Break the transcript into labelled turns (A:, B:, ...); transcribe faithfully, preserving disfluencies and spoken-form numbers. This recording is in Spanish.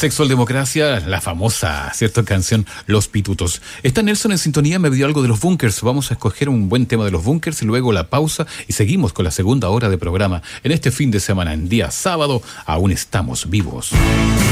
A: Sexual Democracia, la famosa, ¿cierto? Canción Los Pitutos. Está Nelson en sintonía, me pidió algo de los Bunkers. Vamos a escoger un buen tema de los Bunkers y luego la pausa y seguimos con la segunda hora de programa. En este fin de semana, en día sábado, aún estamos vivos.